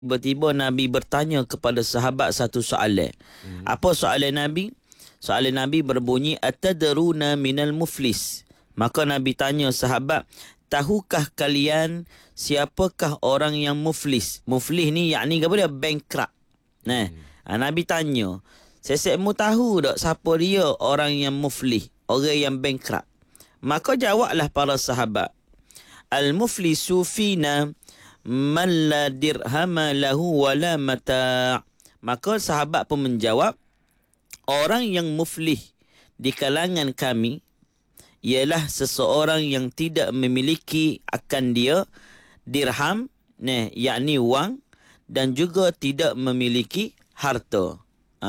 Tiba-tiba Nabi bertanya kepada sahabat satu soalan. Apa soalan Nabi? Soalan Nabi berbunyi, atadruna minal muflis. Maka Nabi tanya sahabat, tahukah kalian siapakah orang yang muflis? Muflis ni yakni apa dia? Bankrupt. Nabi tanya, sesekmu tahu tak siapa dia orang yang muflis? Orang yang bankrupt. Maka jawablah para sahabat, al-muflisu fina man la dirhama lahu wala mata'. Maka sahabat pun menjawab, orang yang muflih di kalangan kami ialah seseorang yang tidak memiliki akan dia dirham, yakni wang, dan juga tidak memiliki harta.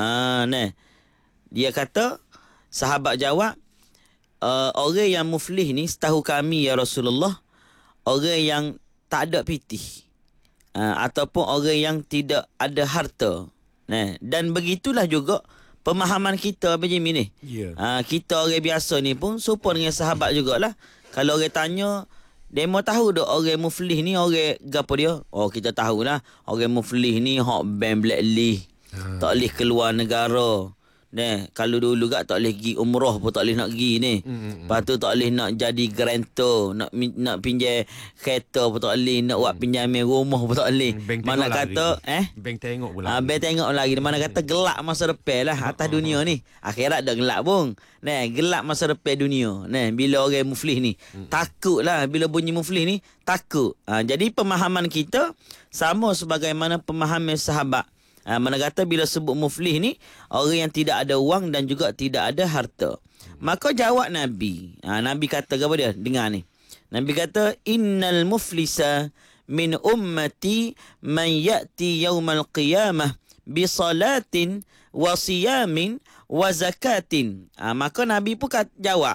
Dia kata, sahabat jawab, orang yang muflih ni setahu kami ya Rasulullah, orang yang tak ada pitih, ataupun orang yang tidak ada harta. Dan begitulah juga pemahaman kita macam ni. Kita orang biasa ni pun serupa dengan sahabat jugalah. Kalau orang tanya, demo tahu tak orang muflih ni orang gapo dia? Oh, kita tahulah orang muflih ni hak ban blacklist, tak boleh keluar negara. Kalau dulu tak boleh pergi umrah pun tak boleh nak pergi ni. Lepas tu tak boleh nak jadi grantor, nak pinjam kereta pun tak boleh, nak buat pinjaman rumah pun tak boleh. Mana kata bank tengok pula. Bank tengok lagi. Mana kata gelap masa depan lah atas dunia ni. Akhirat dah gelap pun. Gelap masa depan dunia. Bila orang muflih ni takutlah, bila bunyi muflih ni takut. Jadi pemahaman kita sama sebagaimana pemahaman sahabat. Mana kata bila sebut muflih ni orang yang tidak ada wang dan juga tidak ada harta. Maka jawab Nabi. Nabi kata apa dia? Dengar ni. Nabi kata, innal muflisa min ummati man ya'ti yaumal qiyamah bi salatin wa siyamin wa zakatin. Maka Nabi pun jawab,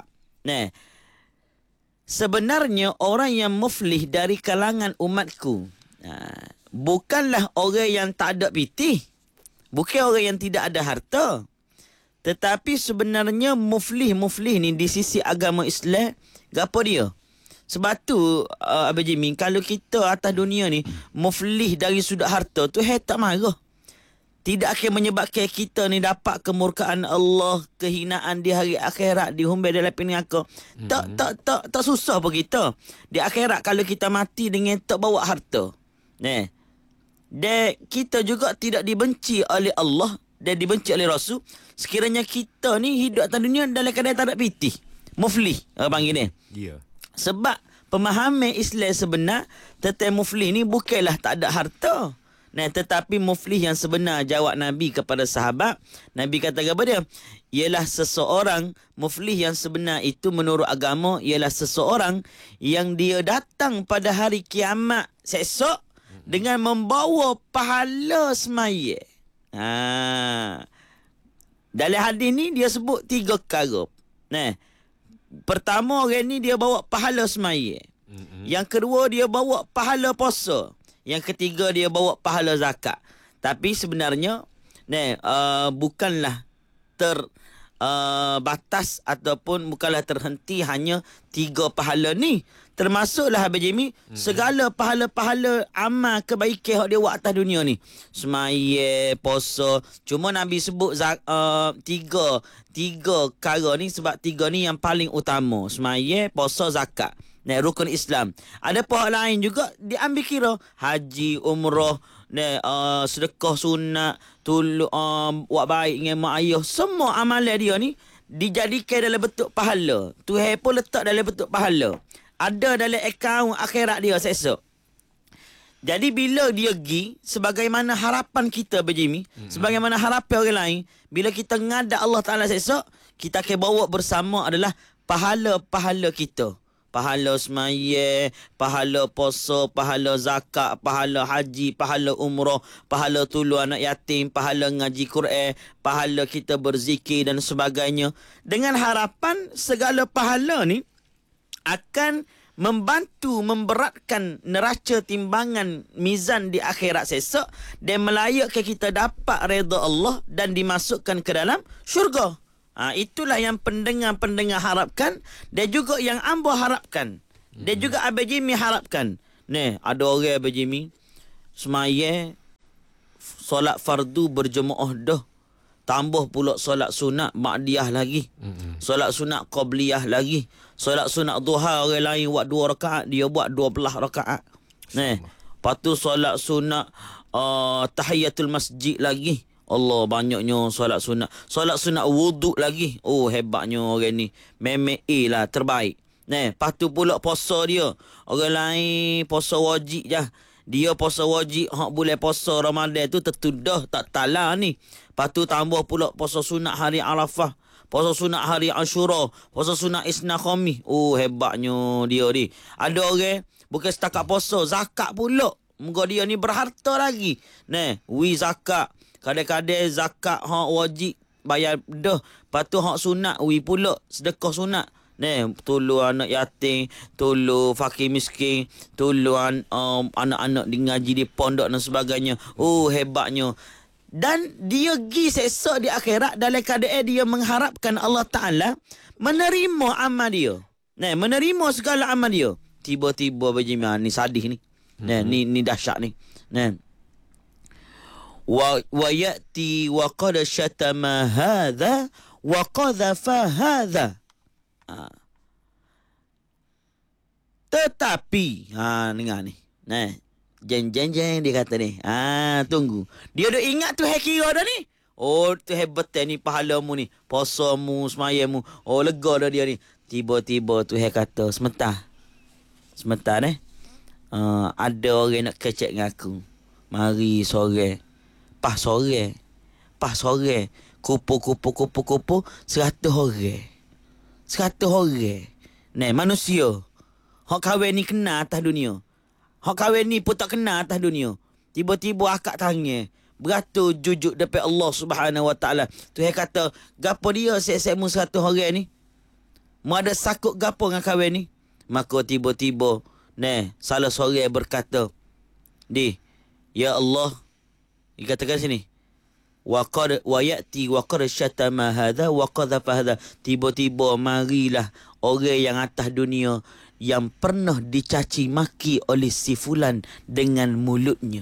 sebenarnya orang yang muflih dari kalangan umatku bukanlah orang yang tak ada pitih, bukan orang yang tidak ada harta, tetapi sebenarnya muflih ni di sisi agama Islam, gapo dia? Sebab tu Abang Jimmy, kalau kita atas dunia ni muflih dari sudut harta tu, tak marah. Tidak akan menyebabkan kita ni dapat kemurkaan Allah, kehinaan di hari akhirat, dihumbai dalam api neraka. Tak susah pun kita. Di akhirat kalau kita mati dengan tak bawa harta, dan kita juga tidak dibenci oleh Allah dan dibenci oleh Rasul sekiranya kita ni hidup atas dunia dalam keadaan tak ada pitih. Muflih orang panggil ni. Sebab pemahaman Islam sebenar tentang muflih ni bukanlah tak ada harta. Tetapi muflih yang sebenar, jawab Nabi kepada sahabat, Nabi kata apa dia? Ialah seseorang, muflih yang sebenar itu menurut agama ialah seseorang yang dia datang pada hari kiamat esok dengan membawa pahala semaya. Dalam hadis ni dia sebut 3 perkara. Pertama, orang ni dia bawa pahala semaya. Yang kedua, dia bawa pahala puasa. Yang ketiga, dia bawa pahala zakat. Tapi sebenarnya bukanlah batas ataupun bukanlah terhenti hanya 3 pahala ni. Termasuklah Abang Jimmy, segala pahala-pahala amal kebaikan yang dia buat atas dunia ni. Semaya, puasa. Cuma Nabi sebut tiga perkara ni sebab 3 ni yang paling utama. Semaya, puasa, zakat. Rukun Islam. Ada pihak lain juga diambil kira. Haji, umrah, sedekah sunat, buat baik dengan mak ayah. Semua amalan dia ni dijadikan dalam bentuk pahala. Tuhan pun letak dalam bentuk pahala. Ada dalam akaun akhirat dia esok. Jadi bila dia pergi, sebagaimana harapan kita Berjimi, sebagaimana harapan orang lain, bila kita ngadap Allah Ta'ala esok, kita akan bawa bersama adalah pahala-pahala kita. Pahala semaya, pahala puasa, pahala zakat, pahala haji, pahala umrah, pahala tolong anak yatim, pahala ngaji Quran, pahala kita berzikir dan sebagainya. Dengan harapan segala pahala ni akan membantu memberatkan neraca timbangan mizan di akhirat esok dan melayakkan kita dapat redha Allah dan dimasukkan ke dalam syurga. Itulah yang pendengar-pendengar harapkan dan juga yang Ambo harapkan. Dan juga Abang Jimmy harapkan. Ada orang Abang Jimmy semaya solat fardu berjemaah dah. Tambah pula solat sunat ba'diyah lagi. Solat sunat qabliyah lagi. Solat sunat duha orang lain buat 2 rakaat, dia buat 12 rakaat. Lepas tu solat sunat tahiyatul masjid lagi. Allah, banyaknya solat sunat. Solat sunat wuduk lagi. Oh, hebatnya orang ni. Memang lah terbaik. Lepas tu pula puasa dia. Orang lain puasa wajib je. Dia puasa wajib hak boleh puasa Ramadan tu tertudah tak tala ni. Lepas tu tambah pula puasa sunat hari Arafah, puasa sunat hari Ashura, puasa sunat Isna Khamis. Oh, hebatnya dia ni. Ada orang bukan setakat puasa, zakat pula. Muka dia ni berharta lagi. Zakat. Kadang-kadang zakat hak wajib bayar dah. Lepas tu hak sunat pula sedekah sunat. Tolong anak yatim, tolong fakir miskin, tolong anak-anak di ngaji di pondok dan sebagainya. Oh, hebatnya. Dan dia pergi sesok di akhirat dalam keadaan dia mengharapkan Allah Ta'ala menerima amal dia. Menerima segala amal dia. Tiba-tiba bagaimana ni sadih ni. Ni dahsyat ni. Wa ya'ti wa qad syatama hadha wa qadhafa hadha. Tetapi dengar ni. Jeng dia kata ni. Tunggu. Dia dah ingat tu kira dah ni. Oh, tu hebat ni pahalamu ni. Puasamu, semayamu. Oh, lega dah dia ni. Tiba-tiba tu kata sebentar ni. Ada orang nak kecek dengan aku. Mari sore. Pas sore. Kupu. 100 orang. 100 orang. Manusia. Hak kahwin ni kena atas dunia. Hak kahwin ni pun tak kena atas dunia. Tiba-tiba akak tangan. Beratur jujuk depan Allah Subhanahu Wa Ta'ala. Tuhan kata, gapo dia sek-sekmu 100 orang ni? Mu ada sakut gapo dengan kahwin ni? Maka tiba-tiba, salah seorang berkata, Ya Allah, dikatakan sini, wa ya'ti wa qad syatama hadha wa qadhafa hadha. Tiba-tiba marilah orang yang atas dunia yang pernah dicaci maki oleh si fulan dengan mulutnya.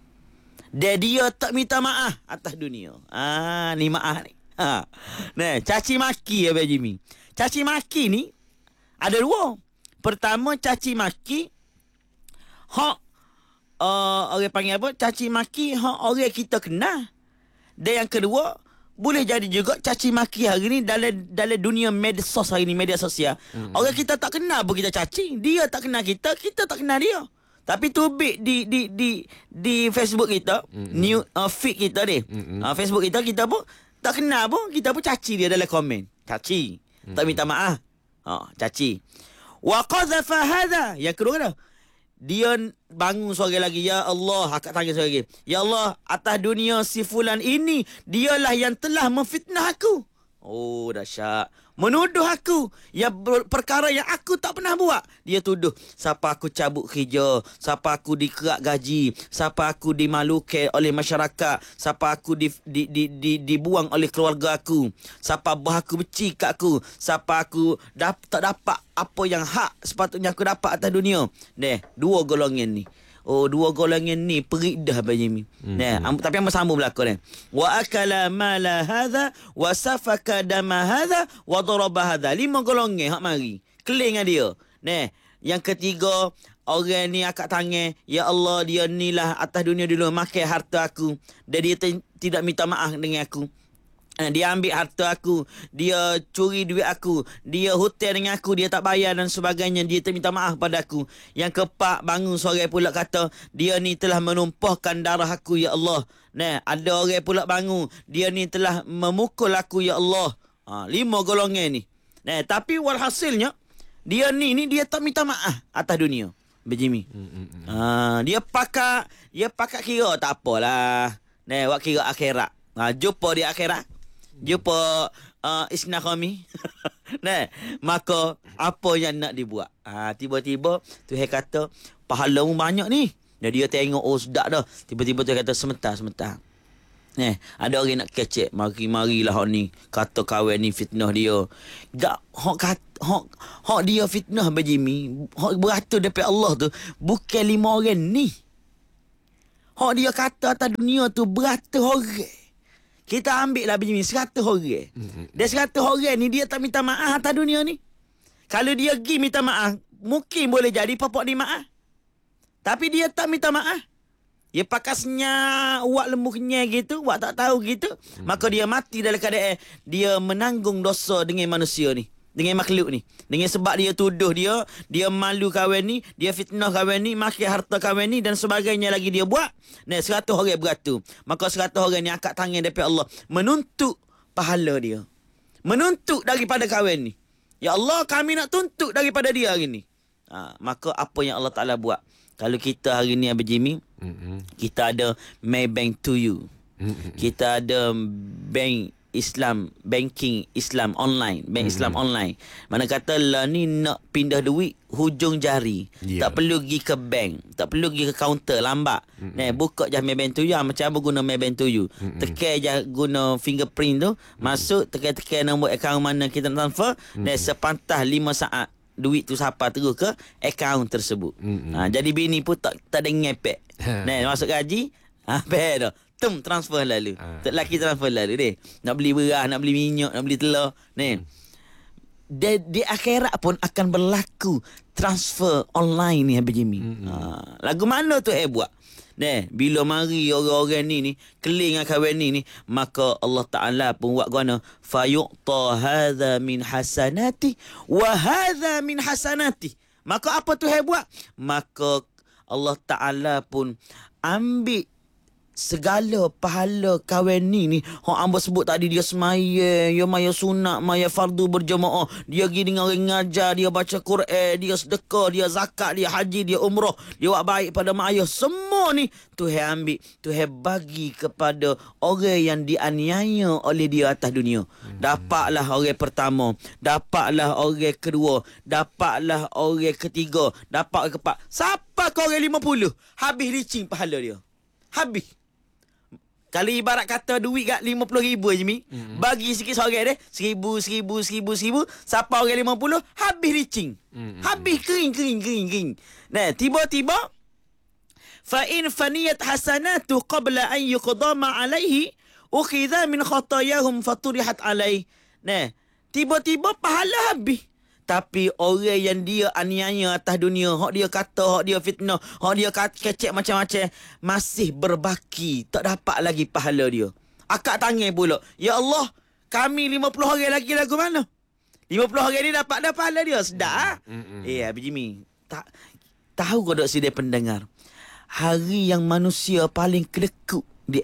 Dan dia tak minta maaf atas dunia. Ni maaf ni. Caci maki Abang Jimmy. Caci maki ni ada 2. Pertama, caci maki hak orang panggil apa? Caci maki hak orang kita kenal. Dan yang kedua, boleh jadi juga caci maki hari ni dalam dunia medsos hari ni, media sosial. Orang kita tak kenal pun kita caci. Dia tak kenal kita, kita tak kenal dia. Tapi tubik di Facebook kita, new feed kita ni. Facebook kita pun tak kenal pun, kita pun caci dia dalam komen. Caci. Tak minta maaf. Caci. Wa qadhafa hadha. Yang kedua kata, dia bangun seorang lagi. Ya Allah, akak tanya seorang lagi. Ya Allah, atas dunia si fulan ini, dialah yang telah memfitnah aku. Oh, dahsyat. Menuduh aku perkara yang aku tak pernah buat. Dia tuduh siapa aku cabut kerja, siapa aku dikerak gaji, siapa aku dimalukan oleh masyarakat, siapa aku dibuang oleh keluarga aku, siapa bah aku benci kat aku, siapa aku tak dapat apa yang hak sepatutnya aku dapat atas dunia. 2 golongan ni. Oh, 2 golongan ni perik dah Abang Jimmy. Tapi yang bersambung berlaku ni. Wa akala mala hadha wa safaka dama hadha wa daraba hadha. 5 golongan hak mari. Keling dengan dia. Yang ketiga, orang ni akak tangan, ya Allah, dia ni lah atas dunia dulu makan harta aku. Dan dia tidak minta maaf dengan aku. Dia ambil harta aku, dia curi duit aku, dia hutang dengan aku, dia tak bayar dan sebagainya, dia tak minta maaf pada aku. Yang keempat, bangun sore pula kata, dia ni telah menumpahkan darah aku, ya Allah. Ada orang pula bangun, dia ni telah memukul aku, ya Allah. 5 golongan ni. Tapi walhasilnya, dia ni dia tak minta maaf atas dunia. Berjimi. Dia pakat kira tak apalah. Wak kira akhirat. Jumpa di akhirat. Jumpa Isna Khamis. Maka apa yang nak dibuat? Tiba-tiba Tuhan kata, pahalamu banyak ni. Dan dia tengok, oh sedap dah. Tiba-tiba Tuhan kata, sebentar. Ada orang nak kecek. Marilah hok ni. Kata kawan ni fitnah dia. Hok dia fitnah Abang Jimmy. Hok beratur depan Allah tu bukan 5 orang ni. Hak dia kata atas dunia tu beratus orang. Kita ambil lah begini 100 orang. Dia 100 orang ni dia tak minta maaf atas dunia ni. Kalau dia pergi minta maaf, mungkin boleh jadi popok dia maaf. Tapi dia tak minta maaf. Dia pakasnya awak lembuknya gitu, awak tak tahu gitu. Maka dia mati dalam keadaan dia menanggung dosa dengan manusia ni. Dengan makhluk ni. Dengan sebab dia tuduh dia malu kawan ni, dia fitnah kawan ni, makan harta kawan ni dan sebagainya lagi dia buat. Nah, 100 orang beratus. Maka 100 orang ni angkat tangan daripada Allah. Menuntut pahala dia. Menuntut daripada kawan ni. Ya Allah, kami nak tuntut daripada dia hari ni. Maka apa yang Allah Ta'ala buat? Kalau kita hari ni Abang Jimmy, kita ada Maybank to you. Kita ada bank Islam, banking Islam online, bank Islam online. Mana kata lah ni nak pindah duit hujung jari. Tak perlu pergi ke bank, tak perlu pergi ke kaunter lambat. Buka je Maybank to you, macam apa guna Maybank to you. Tekan je guna fingerprint tu, masuk tekan nombor akaun mana kita nak transfer, sepantas 5 saat duit tu sampai terus ke akaun tersebut. Jadi bini pun tak ada ngepek. Masuk gaji, dah. Transfer lalu. Tak laki transfer lalu deh. Nak beli beras, nak beli minyak, nak beli telur. Di akhirat pun akan berlaku transfer online ni Abang Jimmy. Lagu mana tu buat? Bila mari orang-orang ni keling dengan kawan ni, maka Allah Ta'ala pun buat guna fayuqta hadha min hasanati wa hadha min hasanati. Maka apa tu buat? Maka Allah Ta'ala pun ambil segala pahala kawan ni hak hamba sebut tadi, dia semaya, dia maya sunat, maya fardu berjemaah, dia pergi dengan orang ngajar, dia baca Quran, dia sedekah, dia zakat, dia haji, dia umrah, dia buat baik pada mak ayah, semua ni Tuhan ambil, Tuhan bagi kepada orang yang dianiaya oleh dia atas dunia. Dapatlah orang pertama, dapatlah orang kedua, dapatlah orang ketiga, dapat orang keempat, siapa kau orang 50, habis licin pahala dia. Habis. Kalau ibarat kata duit kat 50,000 je Mi, bagi sikit seorang deh, 1,000, siapa orang 50, habis licin. Habis kering. Nah, tiba-tiba fa in faniyat hasanatu qabla an yuqdama alaihi ukhidha min khatayahum faturihat alaihi. Nah, tiba-tiba pahala habis. Tapi orang yang dia aniaya atas dunia, hak dia kata, hak dia fitnah, hak dia kecek macam-macam, masih berbaki, tak dapat lagi pahala dia. Akak tangan pula, ya Allah, kami 50 orang lagi lagu mana? 50 orang ni dapat dah pahala dia. Sedap. Abang Jimmy, tak tahu kau dok sidai pendengar. Hari yang manusia paling kedekut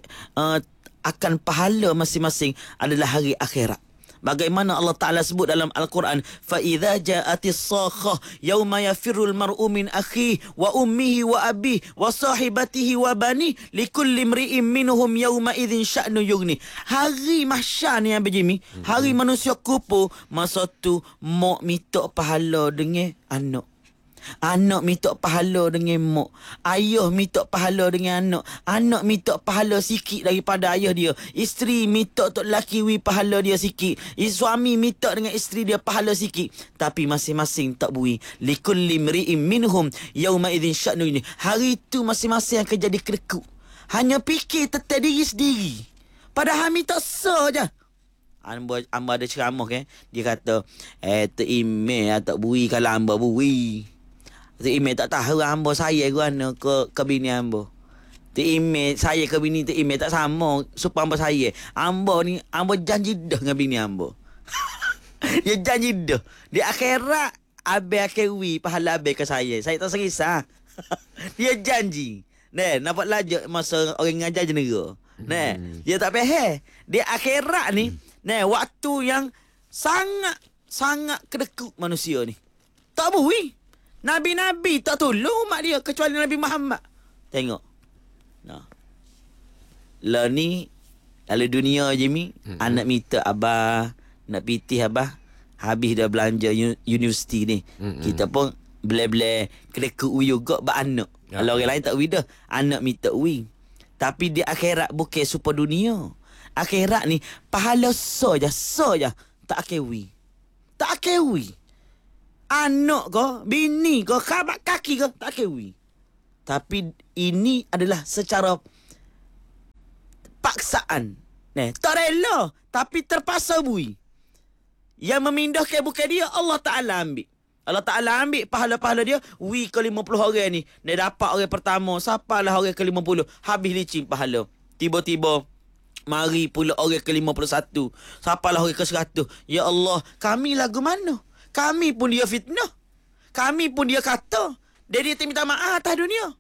akan pahala masing-masing adalah hari akhirat. Bagaimana Allah Ta'ala sebut dalam Al-Quran, فَإِذَا جَاءَتِ الصَّاخَةُ يَوْمَ يَفِرُّ الْمَرْءُ مِنْ أَخِيهِ وَأُمِّهِ وَأَبِيهِ وَصَاحِبَتِهِ وَبَنِيهِ لِكُلِّ امْرِئٍ مِّنْهُمْ يَوْمَئِذٍ شَأْنٌ يُغْنِيهِ. Hari mahsyar ni Abang Jimmy, hari manusia kubur, masa tu mak minta pahala dengan anak, anak minta pahala dengan mak, ayah minta pahala dengan anak, anak minta pahala sikit daripada ayah dia, isteri minta tok lelaki pahala dia sikit, suami minta dengan isteri dia pahala sikit, tapi masing-masing tak bui. Likulli mri'in minhum yauma idzin sya'nu. Hari tu masing-masing akan jadi kedekut, hanya fikir tentang diri sendiri, padahal minta saja. Amba ada ceramah kan, dia kata tu email tak bui kalau amba bui. Tu email tak tahu hamba saya guna ke bini hamba. Tu email saya ke bini tu email tak sama supaya hamba saya. Hamba ni hamba janji dah dengan bini hamba. Dia janji dah. Di akhirat abe akewi pahala abe ke saya. Saya tak serisah. Dia janji. Nampak lajak masa orang ngajar jenera. Dia tak faham. Di akhirat ni, waktu yang sangat kedekut manusia ni. Tak boleh. Nabi-Nabi tak tolong umat dia kecuali Nabi Muhammad. Tengok. Lah ni dalam dunia je Mi, anak minta abah, nak pitih abah, habis dah belanja universiti ni. Kita pun bela-bela kedekut uyu gak bak anak. Kalau orang lain tak uwi dah, anak minta uwi. Tapi di akhirat bukan super dunia. Akhirat ni pahala saja, tak akewi. Tak akewi. Anak kau, bini kau, khabat kaki kau, tak kewi. Tapi ini adalah secara paksaan. Tak rela, tapi terpaksa bui. Yang memindahkan bukan dia, Allah Ta'ala ambil. Allah Ta'ala ambil pahala-pahala dia. Ke 50 orang ni. Dia dapat orang pertama. Siapalah orang ke 50. Habis licin pahala. Tiba-tiba mari pula orang ke 51. Siapalah orang ke 100. Ya Allah, kami lagu mana? Kami pun dia fitnah. Kami pun dia kata. Dia minta maaf atas dunia.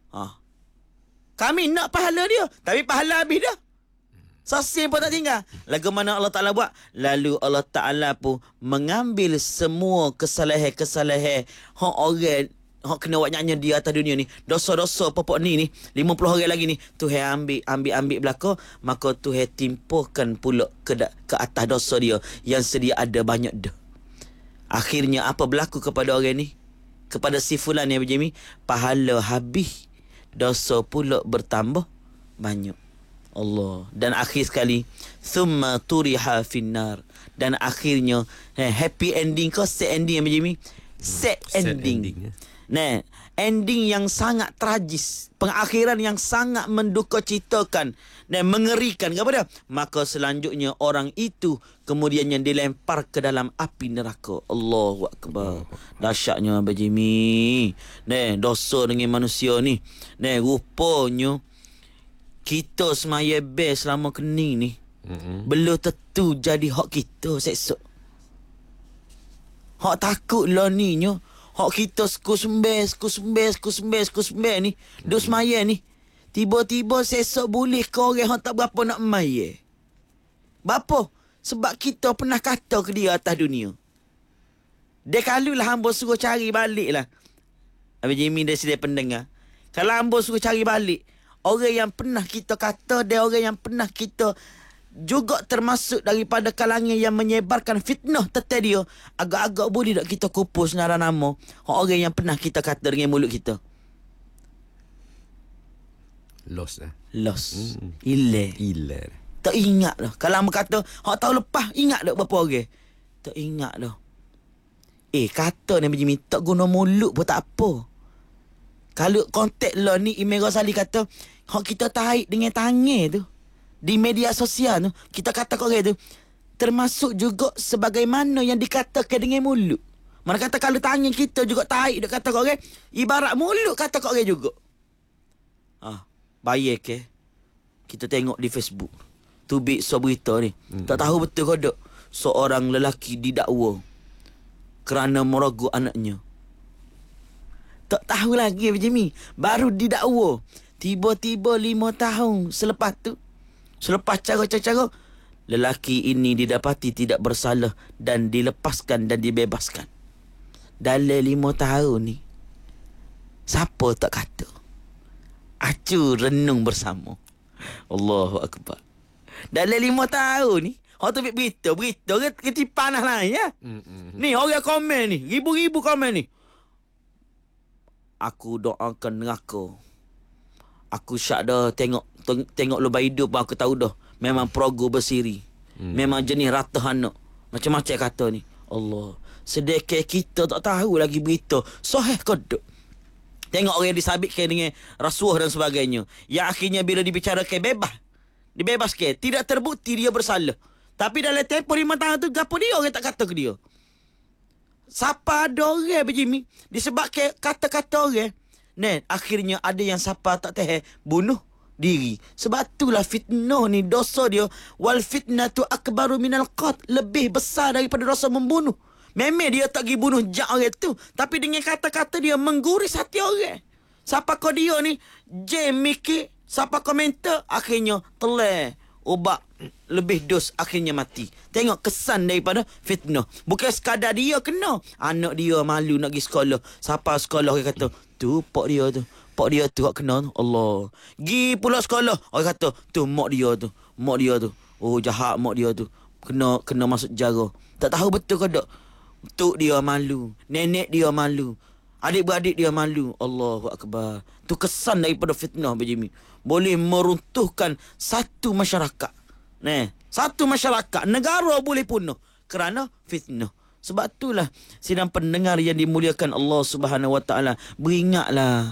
Kami nak pahala dia. Tapi pahala habis dah. Sasin pun tak tinggal. Lagu mana Allah Ta'ala buat? Lalu Allah Ta'ala pun mengambil semua kesalahan-kesalahan hak orang hak kena buat nyanyi di atas dunia ni. Dosa-dosa pokok ni 50 orang lagi ni. Tuhan ambil belaka. Maka Tuhan timpakan pula ke atas dosa dia yang sedia ada banyak dah. Akhirnya apa berlaku kepada orang ni? Kepada si fulan yang macam ni? Pahala habis. Dosa pula bertambah banyak. Allah. Dan akhir sekali, thumma turiha finnar. Dan akhirnya happy ending ke sad ending yang macam ni? Sad ending. Ending yang sangat tragis, pengakhiran yang sangat mendukacitakan dan mengerikan kepada. Maka selanjutnya orang itu kemudian yang dilempar ke dalam api neraka. Allahu akbar. Dahsyatnya Bajimi. Dosa dengan manusia ni. Rupanya kita semaya best selama kening ni. Belum tentu jadi hak kita esok. Hak takut lah ni nyo. Hak kita sembes ni. Duk semaya ni. Tiba-tiba esok boleh ke orang hak tak berapa nak maya. Bapa? Sebab kita pernah kata ke dia atas dunia. Dia kalulah hamba suruh cari balik lah. Abang Jimmy dia sedia pendengar. Kalau hamba suruh cari balik, orang yang pernah kita kata, dia orang yang pernah kita juga termasuk daripada kalangan yang menyebarkan fitnah tentang dia. Agak-agak boleh tak kita kupus nara nama orang yang pernah kita kata dengan mulut kita? Lost lah. Lost. Hilang. Tak ingat dah. Kalau hamba kata, hak tahu lepas, ingat tak berapa orang? Tak ingat dah. Kata ni macam ni, tak guna mulut pun tak apa. Kalau kontak lah ni, Imam Ghazali kata, hak kita tarik dengan tangan tu, di media sosial tu, kita kata ke orang tu, termasuk juga sebagaimana yang dikatakan dengan mulut. Mana kata kalau tangan kita juga tarik, dia kata ke orang, ibarat mulut kata ke orang juga. Bayar ke? Kita tengok di Facebook. Tubik sebuah berita ni. Tak tahu betul ke tak? Seorang lelaki didakwa kerana meragu anaknya. Tak tahu lagi macam ni. Baru didakwa. Tiba-tiba 5 tahun selepas tu, selepas cara-cara, lelaki ini didapati tidak bersalah dan dilepaskan dan dibebaskan. Dalam 5 tahun ni, siapa tak kata? Acu renung bersama. Allahu Akbar. Dalam 5 tahun ni, orang tu berita ketipan lah ya. Ni orang komen ni, ribu-ribu komen ni. Aku doakan neraka. Aku syak dah tengok lubang hidup pun aku tahu dah. Memang progo bersiri. Memang jenis rata anak. Macam-macam kata ni. Allah. Sedekah kita tak tahu lagi berita. Sahih ke tak? Tengok orang yang disabitkan dengan rasuah dan sebagainya. Yang akhirnya bila dibicarakan bebas. Dibebaskan. Tidak terbukti dia bersalah. Tapi dalam tempoh 5 tahun tu, gapo dia orang tak kata ke dia? Siapa ada orang begini? Disebabkan kata-kata orang. Akhirnya ada yang siapa tak tahu bunuh diri. Sebab itulah fitnah ni, dosa dia. Wal fitnatu akbaru minal qat. Lebih besar daripada dosa membunuh. Memang dia tak pergi bunuh jak orang tu. Tapi dengan kata-kata dia mengguris hati orang. Siapa kau dia ni? Jam mikir. Siapa komentar? Akhirnya telah ubat lebih dos, akhirnya mati. Tengok kesan daripada fitnah. Bukan sekadar dia kena. Anak dia malu nak pergi sekolah. Siapa sekolah orang kata, tu pak dia tu. Pak dia tu tak kena. Allah. Gi pula sekolah. Orang kata, tu mak dia tu. Mak dia tu. Oh jahat mak dia tu. Kena masuk penjara. Tak tahu betul ke tak? Tok dia malu. Nenek dia malu. Adik-beradik dia malu. Allahu Akbar. Tu kesan daripada fitnah begini. Boleh meruntuhkan satu masyarakat. Satu masyarakat. Negara boleh punah. Kerana fitnah. Sebab itulah sidang pendengar yang dimuliakan Allah Subhanahu Wa Taala, beringatlah.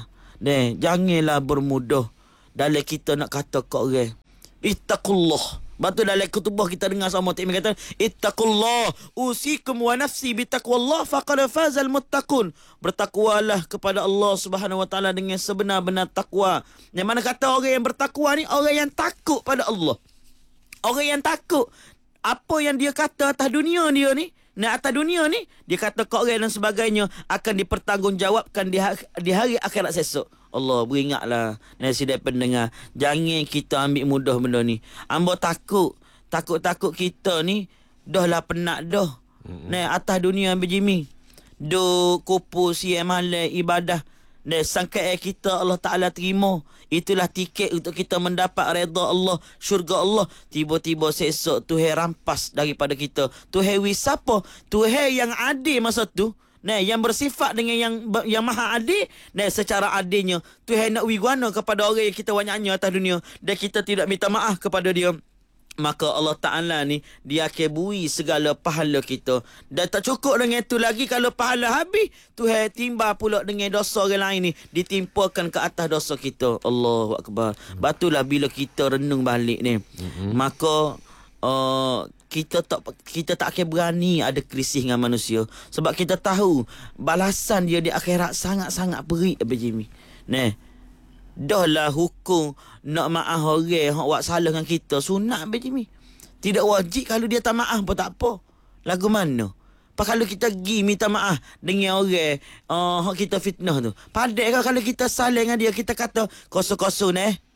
Janganlah bermudah dalam kita nak kata kat orang. Ittaqullah. Batu dalam kutubah kita dengar sama Tok Imam kata, ittaqullah usikum wa nafsi bitaqwallah faqad fazal muttaqun. Bertakwalah kepada Allah Subhanahu wa taala dengan sebenar-benar takwa. Yang mana kata orang yang bertakwa ni orang yang takut pada Allah. Orang yang takut apa yang dia kata atas dunia dia ni, atas dunia ni, dia kata kat orang dan sebagainya akan dipertanggungjawabkan di hari akhirat esok. Allah, beringatlah nasi pendengar, jangan kita ambil mudah benda ni. Ambo takut kita ni dah lah penat dah. Atas dunia berjimi. Do kupu siang malam ibadah. Sangka kita Allah Ta'ala terima. Itulah tiket untuk kita mendapat redha Allah, syurga Allah. Tiba-tiba esok Tuhan rampas daripada kita. Tuhan wisapa? Tuhan yang adil masa tu. Yang bersifat dengan yang maha adil. Secara adilnya Tuhan nak wigwana kepada orang yang kita wanyaknya atas dunia, dan kita tidak minta maaf kepada dia, maka Allah Ta'ala ni dia akan bui segala pahala kita. Dan tak cukup dengan itu lagi, kalau pahala habis, Tuhan timba pula dengan dosa orang lain ni, ditimpakan ke atas dosa kita. Allahu Akbar. Batulah bila kita renung balik ni, maka kita tak akan berani ada krisis dengan manusia, sebab kita tahu balasan dia di akhirat sangat-sangat perit. Jimmy, dah lah hukum nak maaf orang hak buat salah dengan kita sunat. Jimmy, tidak wajib. Kalau dia tak maaf pun tak apa. Lagu mana? Kalau kita pergi minta maaf dengan orang hak kita fitnah tu, padai kalau kita salah dengan dia, kita kata kosong-kosong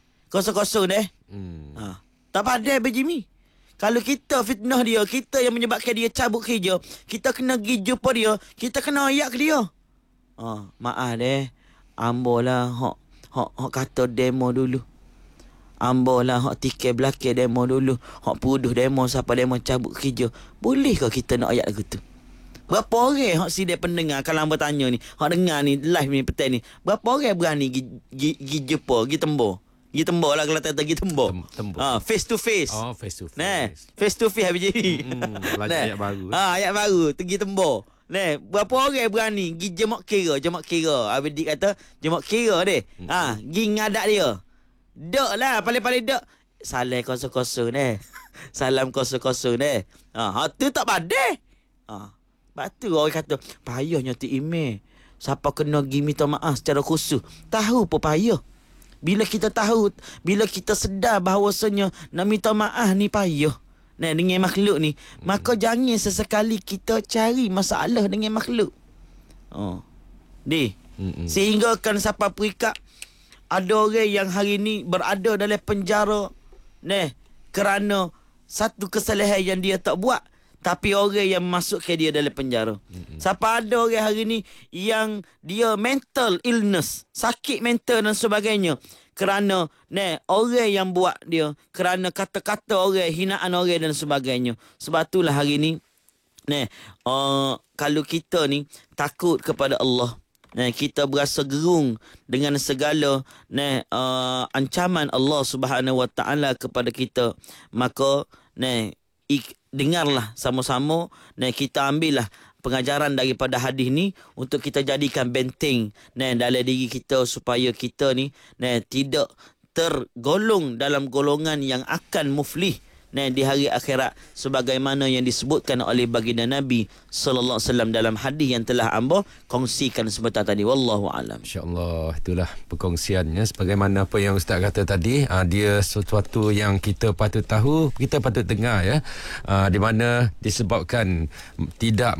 tak padai. Jimmy, kalau kita fitnah dia, kita yang menyebabkan dia cabut kerja, kita kena pergi jumpa dia, kita kena ayak ke dia. Maaf ambo lah hak kata demo dulu. Ambo lah hak tiket belakang demo dulu. Hak puduh demo siapa demo cabut kerja. Boleh ke kita nak ayak lagu tu? Berapa orang hak sidai pendengar, kalau ambo tanya ni, hak dengar ni live ni petang ni, berapa orang berani pergi jumpa, pergi tembur? Pergi tembur lah, kalau tak pergi tembur. Face to face. Face to face. Face to face habis jadi. Ayat baru. Ayat baru, pergi tembur. Berapa orang berani pergi jemak kira. Habis dia kata jemak kira deh. Pergi ngadak dia. Dek lah, paling-paling dek. Salam kosong-kosong Salam kosong-kosong tu tak badai. Batu orang kata, payahnya tu email. Siapa kena pergi minta maaf secara khusus. Tahu apa payah. Bila kita tahu, bila kita sedar bahawasanya nak minta maaf ni payah dengan makhluk ni, maka jangan sesekali kita cari masalah dengan makhluk. Sehingga kan sampai perikat ada orang yang hari ni berada dalam penjara kerana satu kesalahan yang dia tak buat, tapi orang yang masukkan dia dalam penjara. Siapa ada orang hari ni yang dia mental illness, sakit mental dan sebagainya, kerana orang yang buat dia, kerana kata-kata orang, hinaan orang dan sebagainya. Sebab itulah hari ni kalau kita ni takut kepada Allah, kita berasa gerung dengan segala ancaman Allah Subhanahu Wa Taala kepada kita, maka dengarlah sama-sama, kita ambillah pengajaran daripada hadis ni untuk kita jadikan benteng dalam diri kita, supaya kita ni tidak tergolong dalam golongan yang akan muflih di hari akhirat, sebagaimana yang disebutkan oleh baginda Nabi sallallahu alaihi wasallam dalam hadis yang telah hamba kongsikan sebentar tadi. Wallahu alam. Insya-Allah, itulah perkongsiannya sebagaimana apa yang ustaz kata tadi. Dia sesuatu yang kita patut tahu, kita patut dengar di mana disebabkan tidak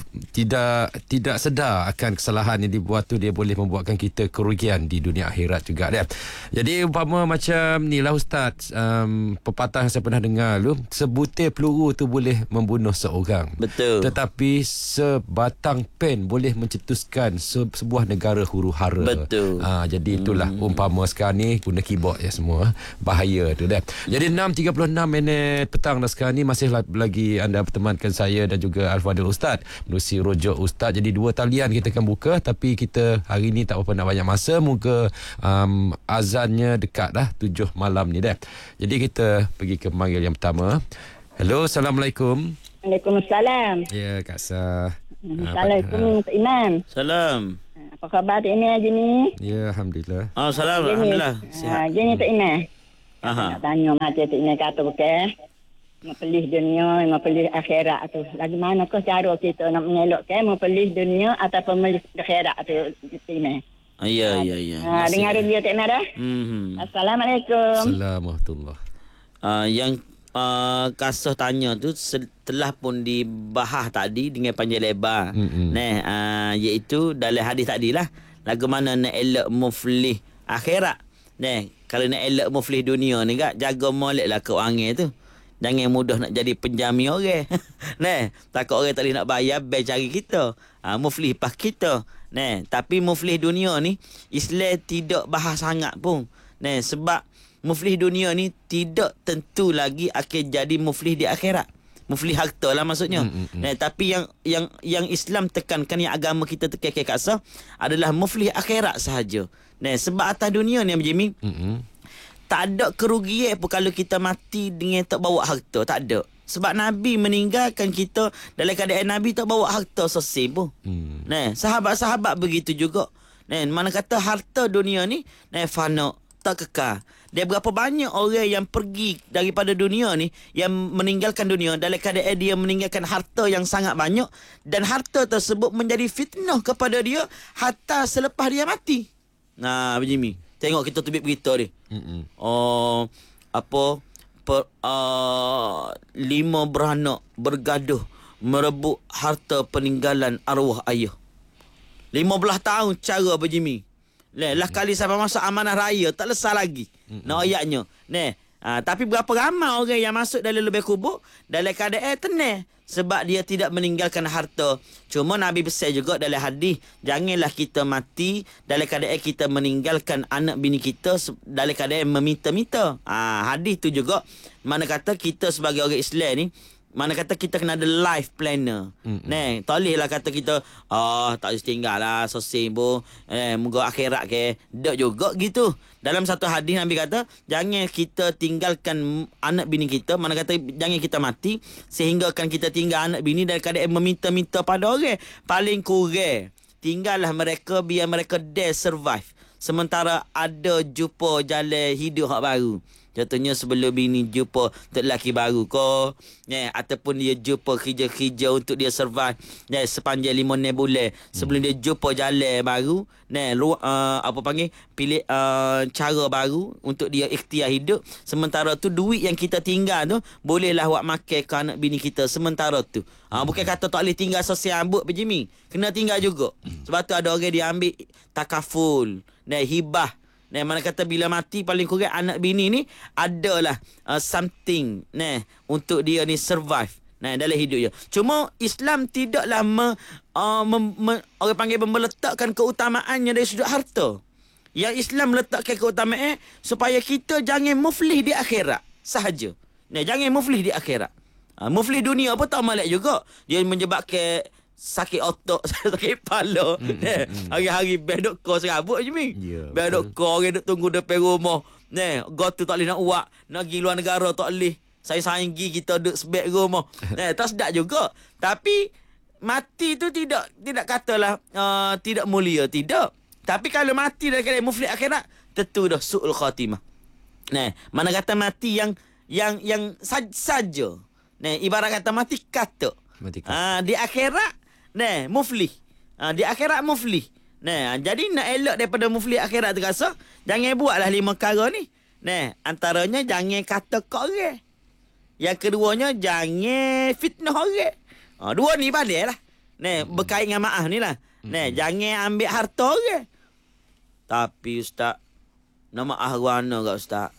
sedar akan kesalahan yang dibuat tu, dia boleh membuatkan kita kerugian di dunia akhirat juga dia. Jadi umpama macam ni lah ustaz, pepatah yang saya pernah dengar lu, sebutir peluru tu boleh membunuh seorang. Betul. Tetapi sebatang pen boleh mencetuskan sebuah negara huru-hara. Betul. Jadi itulah umpama sekarang ni guna keyboard semua. Bahaya tu dah. Jadi 6.36 petang dah sekarang ni, masih lagi anda bertemankan saya dan juga Al-Fadhil Ustaz menerusi Rujuk Ustaz. Jadi 2 talian kita akan buka, tapi kita hari ni tak apa nak banyak masa, muka azannya dekat dah 7 malam ni dah. Jadi kita pergi ke pemanggil yang pertama. Hello, Assalamualaikum. Waalaikumsalam. Ya, Kak Sah. Assalamualaikum, Tok Imam. Salam. Apa khabar Tok Ina hari ni? Ya, alhamdulillah. Oh, salam. Alhamdulillah. Sihat. Gini Tok Ina. Aha. Nak tanya macam Tok Ina kata bukan. Mempelih dunia, mempelih akhirat tu. Lagi mana ke cara kita nak mengelakkan mempelih dunia ataupun memilih akhirat tu Tok Ina? Ya, ya, ya. Dengar dia Tok Ina dah? Assalamualaikum. Assalamualaikum. Yang Kasih tanya tu setelah pun dibahas tadi dengan panjang lebar. Iaitu dalam hadis tadilah lagu mana nak elak muflih akhirat. Kalau nak elak muflih dunia ni kak, jaga moleklah keuangan tu. Jangan mudah nak jadi penjami orang. Takut orang tak boleh nak bayar bil cari kita. Muflih pas kita. Tapi muflih dunia ni Islam tidak bahas sangat pun. Sebab muflih dunia ni tidak tentu lagi akan jadi muflih di akhirat. Muflih harta lah maksudnya. Tapi yang Islam tekankan, yang agama kita tekankan kat adalah muflih akhirat sahaja. Sebab atas dunia ni Jimmy, tak ada kerugian pun kalau kita mati dengan tak bawa harta. Tak ada. Sebab Nabi meninggalkan kita dalam keadaan Nabi tak bawa harta sesih pun. Sahabat-sahabat begitu juga. Mana kata harta dunia ni fana, tak kekal. Dia berapa banyak orang yang pergi daripada dunia ni, yang meninggalkan dunia dalam keadaan dia meninggalkan harta yang sangat banyak, dan harta tersebut menjadi fitnah kepada dia hatta selepas dia mati. Nah, Jimmy, tengok kita terbit berita ni. 5 beranak bergaduh merebut harta peninggalan arwah ayah. 15 tahun cara Jimmy. Lah kali sampai masuk amanah raya tak lesah lagi. Ayatnya. Tapi berapa ramai orang yang masuk dalam lubang kubur dalam keadaan tenang sebab dia tidak meninggalkan harta. Cuma Nabi pesan juga dalam hadis, janganlah kita mati dalam keadaan kita meninggalkan anak bini kita dalam keadaan meminta-minta. Hadis tu juga mana kata kita sebagai orang Islam ni, mana kata kita kena ada life planner. Tak bolehlah kata kita tak boleh tinggal lah sosing pun, moga akhirat ke. Tak juga gitu. Dalam satu hadis Nabi kata, jangan kita tinggalkan anak bini kita, mana kata jangan kita mati sehingga kan kita tinggal anak bini dalam keadaan meminta-minta pada orang. Paling kurang tinggallah mereka biar mereka dare survive, sementara ada jumpa jalan hidup hak baru. Contohnya sebelum bini jumpa tok lelaki baru ko, ataupun dia jumpa kerja-kerja untuk dia survive sepanjang 5 bulan sebelum dia jumpa jalan baru, pilih cara baru untuk dia ikhtiar hidup. Sementara tu duit yang kita tinggal tu bolehlah buat makan ke anak bini kita sementara tu. Bukan kata tak boleh tinggal sosial ambut Jimmy, kena tinggal juga. Sebab tu ada orang dia ambil takaful, hibah. Mana kata bila mati paling kurang anak bini ni adalah something untuk dia ni survive dalam hidupnya. Cuma Islam tidaklah orang panggil meletakkan keutamaannya dari sudut harta. Yang Islam letakkan keutamaan supaya kita jangan muflih di akhirat sahaja. Jangan muflih di akhirat. Muflih dunia pun tak malak juga. Dia menyebabkan sakit otak, sakit kepala. Hari-hari bel duk kau serabut je mi. Bel duk kau orang duk tunggu depan rumah. Gotu tak boleh nak uak, nak pergi luar negara tak boleh. Sayang-sayang pergi kita duk sebek rumah. Tak sedap juga. Tapi mati tu tidak katalah tidak mulia, tidak. Tapi kalau mati dalam keadaan muflih akhirat, tentu dah su'ul khatimah. Mana kata mati yang saja. Ibarat kata mati kata. Di akhirat muflih. Di akhirat muflih. Jadi nak elok daripada muflih akhirat tu rasa, jangan buatlah 5 perkara ni. Antaranya jangan kata kat orang. Yang keduanya jangan fitnah orang. 2 ni balik lah. Berkait dengan maaf ni lah. Jangan ambil harta orang. Tapi Ustaz, nama ahwana kat Ustaz.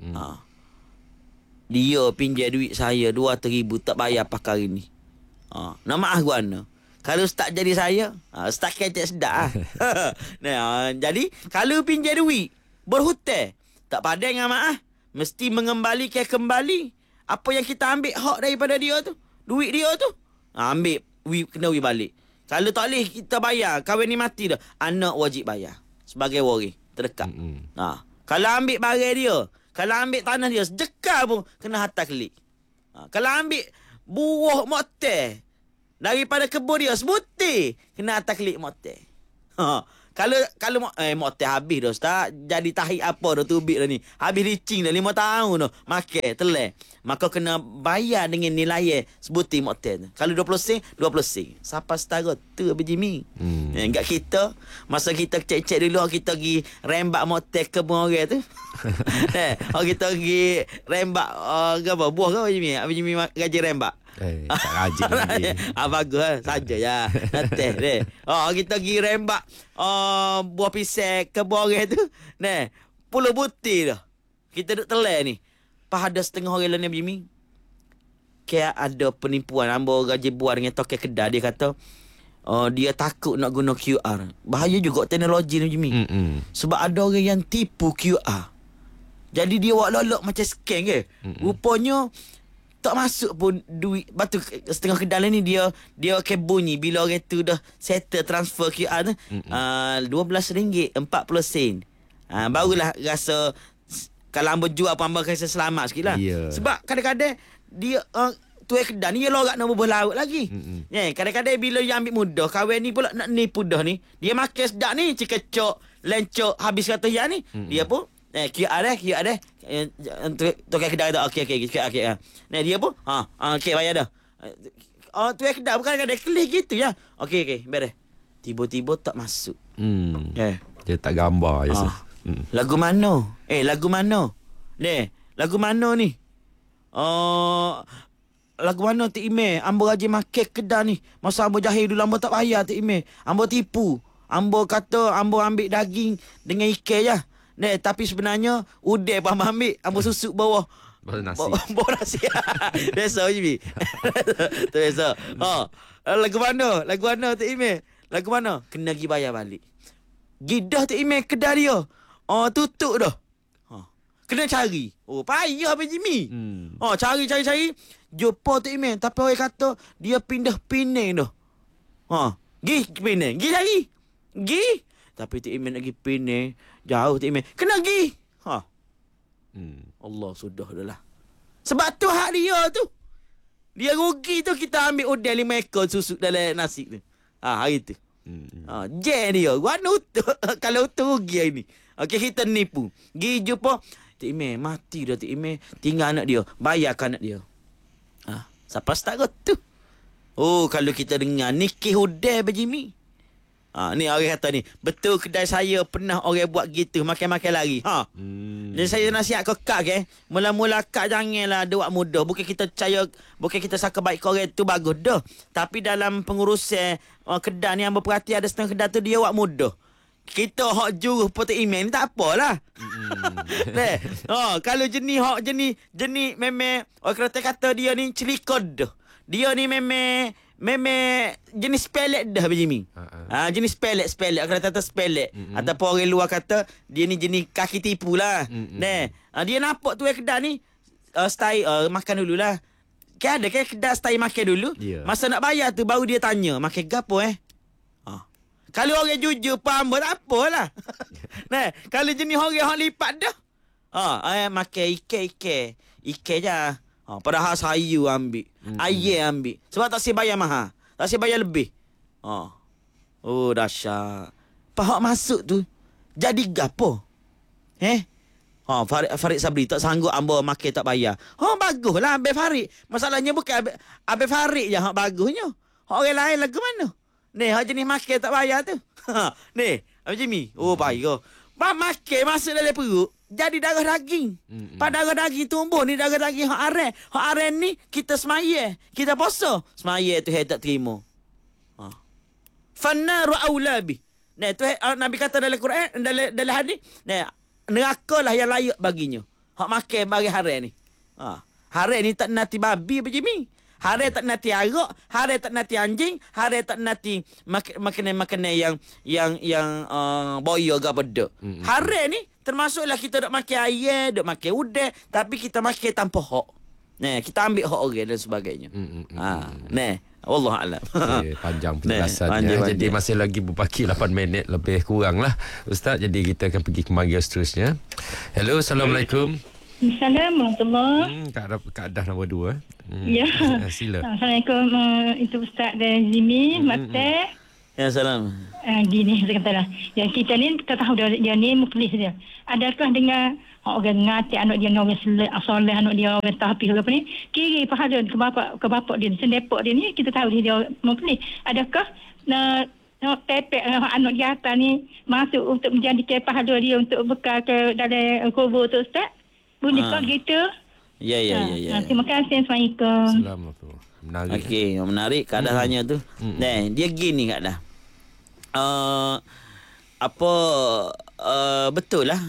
Dia pinjam duit saya 200,000 tak bayar pakai hari ni. Nama ahwana. Kalau Ustaz jadi saya, Ustaz kecek sedap lah. Jadi kalau pinjam duit berhutang, tak padan dengan maaf, mesti mengembalikan kembali apa yang kita ambil hak daripada dia tu. Duit dia tu ambil, kena balik. Kalau tak boleh kita bayar, kahwin ni mati dah, anak wajib bayar sebagai waris terdekat. Kalau ambil barang dia, kalau ambil tanah dia sejekal pun kena hantar kelik. Kalau ambil buah motel daripada kebun dia sebutir, kena hantar kelik motel. Kalau motel habis dah Ustaz. Jadi tahi apa dah tubik dah ni. Habis licin dah 5 tahun dah. Makan telai. Maka kena bayar dengan nilai sebuti motel tu. Kalau 20 sen, 20 sen. Siapa setara tu Abang Jimmy. Enggak kita. Masa kita cek-cek dulu kita pergi rembak motel kebun orang tu. Kita pergi rembak apa buah ke Abang Jimmy gaji rembak. Tak rajin lagi. Bagus saja ya. Nanti deh. Kita pergi rembak buah pisang kebun orang tu. Nah, puluh butir dah. Kita duduk telai ni. Pada setengah orang lain Jimmy. Kayak ada penipuan. Ambo gaji buat dengan tokek kedai. Dia kata dia takut nak guna QR. Bahaya juga teknologi ni Jimmy. Sebab ada orang yang tipu QR. Jadi dia buat lolok macam scan ke. Rupanya tak masuk pun duit. Batu setengah kedai ni dia akan bunyi bila orang tu dah settle transfer QR tu. RM12, 40 sen. Barulah rasa kalau hamba jual apa hamba rasa selamat sikit lah. Sebab kadang-kadang dia tuan kedai ni dia lorak nak berbuah laut lagi. Kadang-kadang bila dia ambil mudah, kawan ni pula nak nipu dah ni. Dia makan sedap ni, cikecok, lencok, habis kata ya ni. Dia pun QR dah. Tuan kedai kata okey. Nah dia pun okey bayar dah. Tuan kedai bukan kadang klik gitu ya. Okey beres. Tiba-tiba tak masuk. Dia tak gambar je. Lagu mana? Lagu mana? Lagu mana ni? Lagu mana Tik Ime? Ambo gaji makan kedai ni. Masa ambo jahil dulu ambo tak bayar Tik Ime. Ambo tipu. Ambo kata ambo ambil daging dengan ikan je. Tapi sebenarnya udai pun ambil. Ambo susuk bawah. Bawah nasi. Bawah nasi. Biasa je, Bi. Tu biasa. Lagu mana? Lagu mana Tik Ime? Lagu mana? Kena pergi bayar balik. Gidah Tik Ime kedai dia. Tutup dah. Kena cari. Payah Abang Jimmy. Cari. Jumpa Tik Ime. Tapi orang kata dia pindah Penang dah. Gi Penang. Gi cari. Gi. Tapi Tik Ime nak pergi Penang. Jauh Tik Ime. Kena pergi. Allah sudah dah lah. Sebab tu hak dia tu. Dia rugi tu kita ambil udang 5 ekor susuk dalam nasi tu. Hari tu. Jen dia. Warna utuh. Kalau utuh rugi hari ni. Okey kita nipu. Pergi jumpa. Tik Ime mati dah Tik Ime. Tinggal anak dia. Bayarkan anak dia. Siapa start tu? Kalau kita dengar nikih udang Abang Jimmy. Ni orang kata ni. Betul kedai saya pernah orang buat gitu. Makan-makan lari. Jadi saya nasihat ke kak mula-mula kak janganlah ada buat mudah. Bukan kita percaya. Bukan kita sangka baik korang tu bagus dah. Tapi dalam pengurusan kedai ni yang berperhati ada setengah kedai tu dia buat mudah. Kita hak juruh potek email ni tak apalah. Kalau jenis memang orang kata dia ni celikod dah. Dia ni memang jenis pelet dah Abang Jimmy. Jenis pelet orang kata pelet. Ataupun orang luar kata dia ni jenis kaki tipu lah. Dia nampak tu kedai ni style makan dululah. Kan ada kedai style makan dulu. Masa nak bayar tu baru dia tanya makan gapo Kalau orang jujur paham tak apalah. Kalau jenis orang hang lipat dah. Makan ikan je. Padahal saya ambil. Ayah ambil. Sebab tak saya bayar mahal. Tak saya bayar lebih. Dahsyat. Pahak masuk tu. Jadi gapo? Farid Sabri tak sanggup ambo makan tak bayar. Baguslah Abang Farid. Masalahnya bukan Abang Farid je hak bagusnya. Orang lain lagu mana? Hak jenis makan tak bayar tu. Abang Jimmy. Payah. Makan masuk dalam perut. Jadi darah daging. Pada darah daging tumbuh ni darah daging hak aren. Hak aren ni kita semaya. Kita puasa. Semaya tu tak terima. Fannaru aulabi. Tu Nabi kata dalam Quran, dalam hadis. Nerakalah yang layak baginya. Hak makan bagi haram ni. Haram ni tak nati babi Abang Jimmy. Haram tak nati arak, haram tak nati anjing, haram tak nati makanan yang boyo ke apa dak. Haram ni termasuklah kita dok makan ayam, dok makan udang, tapi kita makan tanpa hak. Kita ambil hak orang dan sebagainya. Wallahu a'lam. Panjang penjelasannya. Jadi masih lagi berbaki 8 minit lebih kurang lah Ustaz. Jadi kita akan pergi ke marga seterusnya. Hello, Assalamualaikum. Assalamualaikum warahmatullahi. Kak Dah nombor 2. Ya. Sila. Assalamualaikum. Itu Ustaz dan Jimmy, Mate. Ya, salam. Gini saya kata lah. Yang kita ni kita tahu dia ni muflis dia. Adakah dengan orang ngati anak dia dengan orang soleh, anak dia orang tahfiz apa ni, kiri pahala ke bapak dia sendepok dia ni, kita tahu dia muflis. Adakah tepek anak dia atas ni masuk untuk menjadi pahala dia untuk bekal ke dalam kubur tu, Ustaz? Boleh kau gitu? Ya. Terima kasih. Assalamualaikum. Assalamualaikum. Menarik. Okey, menarik Kadah tanya tu. Dia gini Kadah. Betul lah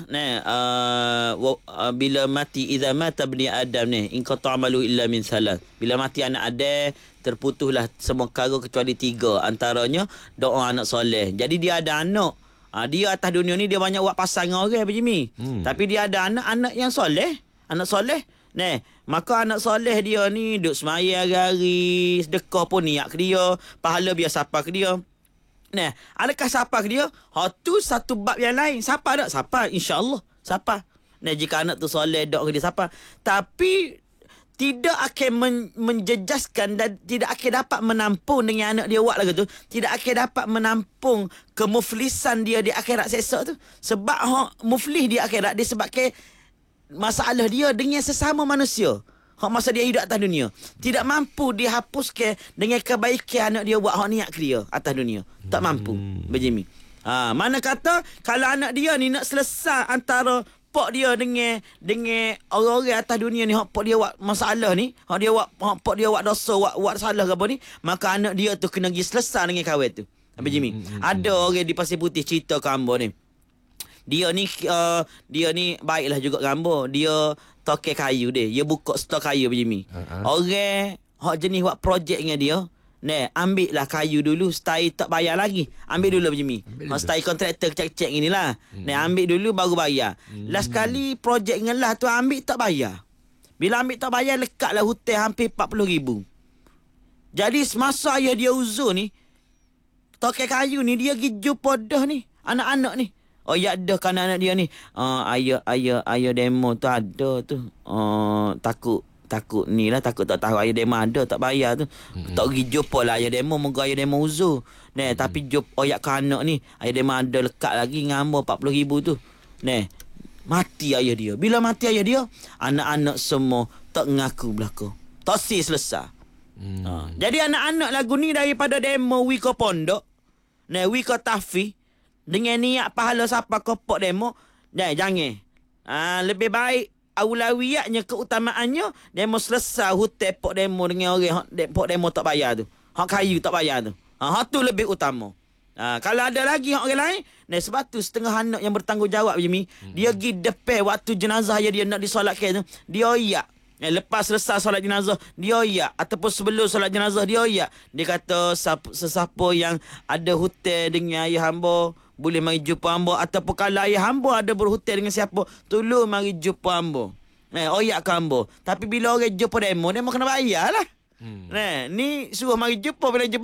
bila mati idza mata bani adam ni in qata amalu illa min salat. Bila mati anak Adam, terputuslah semua perkara kecuali 3, antaranya doa anak soleh. Jadi dia ada anak. Dia atas dunia ni dia banyak buat pasangan orang Pak Jimmy. Tapi dia ada anak yang soleh, anak soleh. Maka anak soleh dia ni duk semaya hari-hari, sedekah pun niat ke dia, pahala biasa apa ke dia. Adakah siapa ke dia? Tu satu bab yang lain. Siapa tak? Siapa? InsyaAllah. Siapa? Jika anak tu soleh, dok ke dia siapa. Tapi tidak akan menjejaskan dan tidak akan dapat menampung dengan anak dia buat lagu tu. Tidak akan dapat menampung kemuflisan dia di akhirat sesok tu. Sebab muflis di akhirat disebabkan masalah dia dengan sesama manusia. Masa dia hidup atas dunia, tidak mampu dihapuskan dengan kebaikan anak dia buat niat ke dia atas dunia. Tak mampu, Berjimi. Mana kata kalau anak dia ni nak selesai antara pok dia dengan orang-orang atas dunia ni, pok dia buat masalah ni, pok dia buat dosa, buat salah ke apa ni, maka anak dia tu kena pergi selesai dengan kawan tu. Berjimi. Ada orang di Pasir Putih cerita ke hamba ni. Dia ni baiklah juga gambar. Dia toke kayu dia buka stok kayu Jimmy. Orang hak jenis buat projek dengan dia, ambil lah kayu dulu, stay tak bayar lagi. Ambil dulu Jimmy. Stay kontraktor cek-cek inilah. Ambil dulu baru bayar. Last kali projek dengan lah tu ambil tak bayar. Bila ambil tak bayar, lekatlah hutang hampir 40,000. Jadi semasa ayah dia uzur ni, toke kayu ni dia pergi jumpa dah ni anak-anak ni. Ya dah kan anak dia ni. Ayah demo tu ada tu. Takut ni lah, takut tak tahu ayah demo ada tak bayar tu. Tak pergi jumpa lah ayah demo, moga ayah demo uzur. Tapi jumpa oyak ke anak ni, ayah demo ada lekat lagi ngambur 40,000 tu. Mati ayah dia. Bila mati ayah dia, anak-anak semua tak ngaku belaka. Tak selesai. Jadi anak-anak lagu ni daripada demo wiko pondok, wiko tahfiz, dengan niat pahala siapa kopok demo, jangan. Lebih baik aulawiyatnya, keutamaannya demo selesai hutang pok demo dengan orang pok demo tak bayar tu. Hak kayu tak bayar tu. Hak tu lebih utama. Kalau ada lagi hak orang lain, sebab tu setengah anak yang bertanggungjawab Jimmy, dia pergi depan waktu jenazah dia nak disolatkan tu, dia oyak. Lepas selesai solat jenazah, dia oyak. Ataupun sebelum solat jenazah, dia oyak. Dia kata sesiapa yang ada hutang dengan ayah hamba, boleh mari jumpa hamba. Ataupun kalau ayah hamba ada berhutang dengan siapa, tolong mari jumpa hamba. Oyak ke hamba. Tapi bila orang jumpa demo kena bayar lah. Ni suruh mari jumpa, bila jumpa,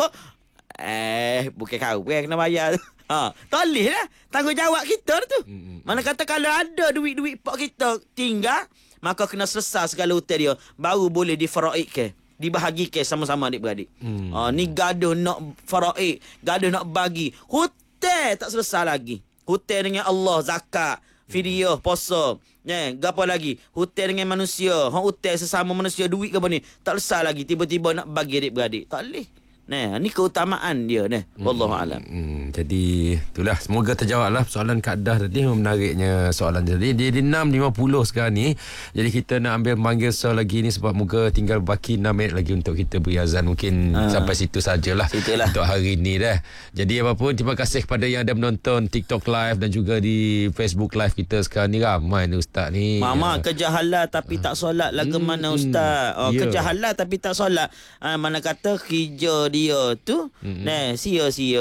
bukan kau kena bayar. Toleh lah. Tanggungjawab kita tu. Mana kata kalau ada duit-duit pak kita tinggal, maka kena selesai segala hutang dia, baru boleh difaraidkan, dibahagikan sama-sama adik-beradik. Ni gaduh nak faraid, gaduh nak bagi. Hutang tak selesai lagi. Hutang dengan Allah, zakat, fidyah, puasa, gapo lagi? Hutang dengan manusia, hutang sesama manusia, duit ke apa ni, tak selesai lagi. Tiba-tiba nak bagi adik-beradik, tak boleh. Ni keutamaan dia wallahu alam. Jadi itulah, semoga terjawablah soalan Kak Dah tadi. Menariknya soalan tadi. Dia di 6.50 sekarang ni. Jadi kita nak ambil manggil soal lagi ni sebab moga tinggal baki 6 minit lagi untuk kita beri azan. Mungkin sampai situ sajalah untuk hari ni dah. Jadi apapun, terima kasih kepada yang ada menonton TikTok live dan juga di Facebook live kita sekarang ni. Ramai ni ustaz ni. Mama kerja halal tapi tak solat lagu mana ustaz? Kerja halal tapi tak solat. Mana kata kerja dia tu sia-sia.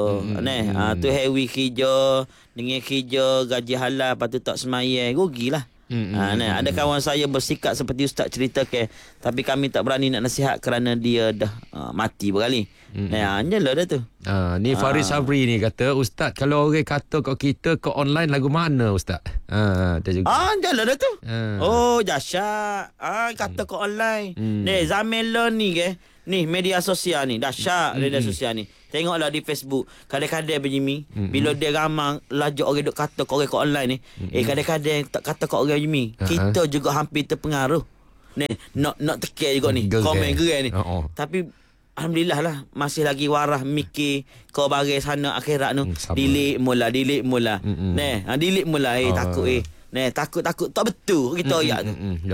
Tu heavy kerja, dengan kerja gaji halal, lepas tu tak semayang, rugilah. Ada kawan saya bersikap seperti ustaz ceritakan, tapi kami tak berani nak nasihat kerana dia dah mati berkali. Anjalah dah tu. Ni Faris Sabri ni kata, Ustaz, kalau orang kata kat kita ke online lagu mana Ustaz? Dia juga. Anjalah dah tu. Ah. Oh, dahsyat. Kata kau online. Ni zaman lo ni ke? Ni media sosial ni dahsyat. Media sosial ni. Tengoklah di Facebook. Kadang-kadang Jimmy, bila dia ramang lajak orang duk kata kau orang kat online ni. Kadang-kadang tak kata kau orang Jimmy. Kita juga hampir terpengaruh. Ni nak tekir juga ni. Komen gerai ni. Tapi alhamdulillah lah masih lagi warah mikir kau bagi sana akhirat tu. Delete mula. Delete mula. Takut takut tak betul kita ayat tu.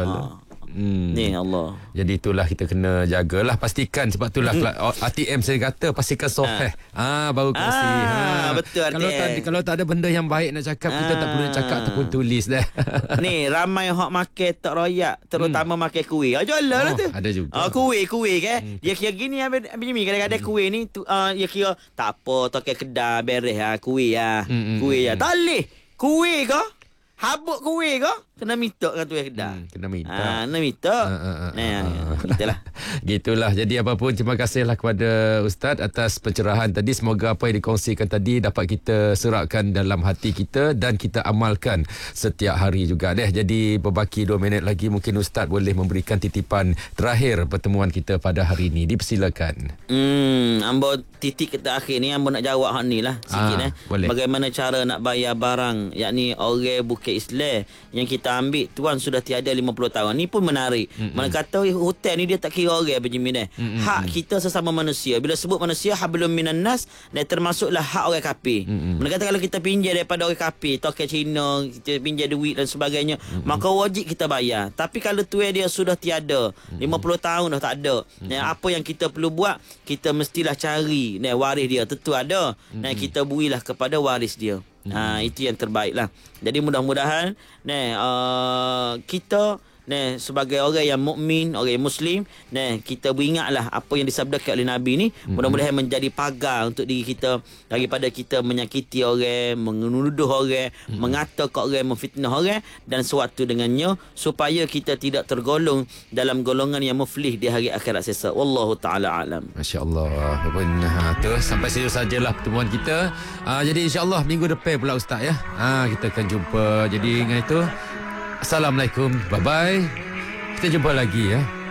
Ni Allah. Jadi itulah kita kena jagalah, pastikan, sebab itulah ATM saya kata pastikan sahih. Baru kongsi. Betul kalau tak ada benda yang baik nak cakap, kita tak perlu cakap ataupun tulis dah. Ni ramai hok makan tak royak, terutama makan kuih. Ajalah lah tu. Ada juga. Kuih ke. Dia kira gini Jimmy, kadang-kadang kuih ni dia kira tak apa, tokai kedai beres kuih kuih tak leh. Kuih ke? Habuk kuih ke? Kena minta kan tu kedai. Kena minta. Kena minta. Gitulah. Gitulah. Jadi apapun, terima kasihlah kepada Ustaz atas pencerahan tadi. Semoga apa yang dikongsikan tadi dapat kita serakkan dalam hati kita dan kita amalkan setiap hari juga deh. Jadi berbaki 2 minit lagi, mungkin Ustaz boleh memberikan titipan terakhir pertemuan kita pada hari ini. Dipersilakan. Ambo titik kita akhir ni, ambo nak jawab hak ni lah sikit boleh. Bagaimana cara nak bayar barang, yakni orang Bukit Islam yang kita ambil tuan sudah tiada 50 tahun. Ni pun menarik. Mana kata hotel ni dia tak kira orang Benjamin hak kita sesama manusia. Bila sebut manusia, hablum minan nas, dan termasuklah hak orang kafir. Mana kata kalau kita pinjam daripada orang kafir, tokai Cina, kita pinjam duit dan sebagainya, maka wajib kita bayar. Tapi kalau tuan dia sudah tiada 50 tahun dah tak ada, apa yang kita perlu buat, kita mestilah cari waris dia. Tentu ada. Kita berilah kepada waris dia. Itu yang terbaik lah. Jadi mudah-mudahan kita sebagai orang yang mukmin, orang yang muslim, kita beringatlah apa yang disabdakan oleh Nabi ni. Mudah-mudahan menjadi pagar untuk diri kita daripada kita menyakiti orang, menuduh orang, mengata kat orang, memfitnah orang dan sewaktu dengannya, supaya kita tidak tergolong dalam golongan yang muflih di hari akhirat sesa. Wallahu taala alam. Masya-Allah. Benar tu, sampai situ sajalah pertemuan kita. Jadi insya-Allah minggu depan pula Ustaz ya. Kita akan jumpa. Jadi ingat itu. Assalamualaikum. Bye-bye. Kita jumpa lagi ya.